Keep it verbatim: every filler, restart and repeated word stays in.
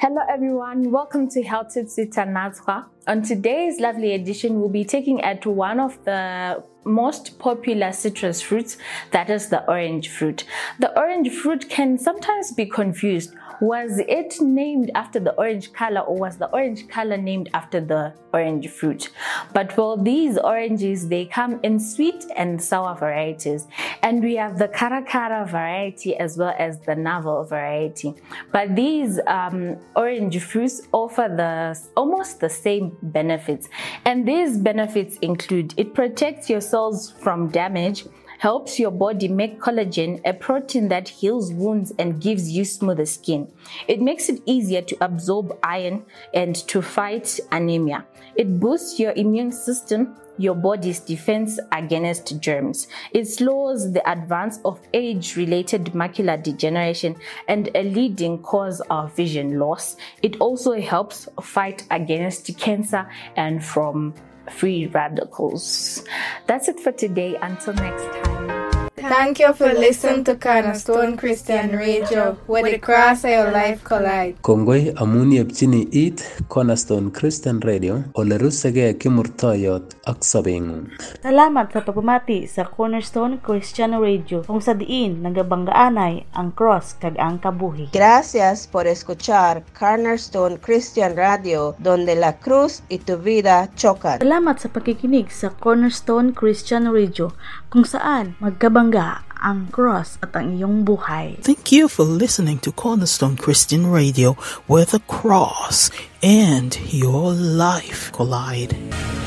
Hello everyone, welcome to Health Tips with Tanatwa. On today's lovely edition, we'll be taking at one of the most popular citrus fruits, that is the orange fruit. The orange fruit can sometimes be confused. Was it named after the orange color, or was the orange color named after the orange fruit? But well, these oranges, they come in sweet and sour varieties. And we have the Kara Kara variety as well as the Navel variety. But these um, orange fruits offer the almost the same benefits. And these benefits include: it protects your cells from damage, helps your body make collagen, a protein that heals wounds and gives you smoother skin. It makes it easier to absorb iron and to fight anemia. It boosts your immune system, your body's defense against germs. It slows the advance of age-related macular degeneration and a leading cause of vision loss. It also helps fight against cancer and from free radicals. That's it for today. Until next time. Thank you for listening to Cornerstone Christian Radio, where the cross and your life collide. Kongoi amuni epchini it Cornerstone Christian Radio, ole rusege kimurtoyot ak sabengung. Salamat sa pagpamati sa Cornerstone Christian Radio, kung sa diin nagabanggaanay ang cross kag ang kabuhi. Gracias por escuchar Cornerstone Christian Radio, donde la cruz y tu vida chocan. Salamat sa pakikinig sa Cornerstone Christian Radio, kung saan magkabangga ang cross at ang iyong buhay. Thank you for listening to Cornerstone Christian Radio, where the cross and your life collide.